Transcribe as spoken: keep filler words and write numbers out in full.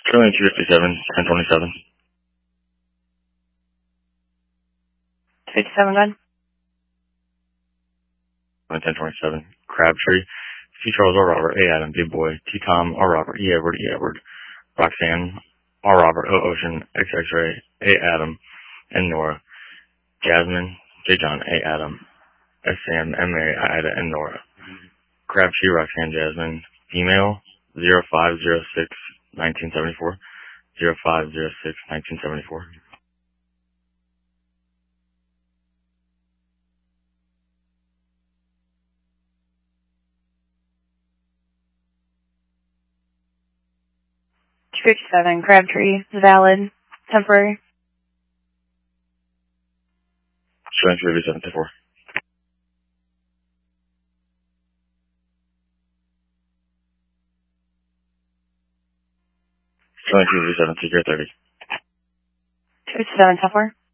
Trillion two fifty-seven, ten twenty-seven. fifty-seven, gun. ten twenty-seven. Crabtree. C. Charles R. Robert, A. Adam, B. Boy, T. Tom, R. Robert, E. Edward, E. Edward. Roxanne, R. Robert, O. Ocean, X. X-Ray, A. Adam, and Nora. Jasmine, J. John, A. Adam, S. Sam, M. Mary, I. Ida, and Nora. Crabtree, Roxanne, Jasmine. Female, zero five zero six, nineteen seventy-four. zero five zero six, nineteen seventy-four. two fifty-seven, Crabtree. Valid. Temporary. Trillion two fifty-seven, ten four. Trillion two fifty-seven, secure thirty. two fifty-seven, ten four.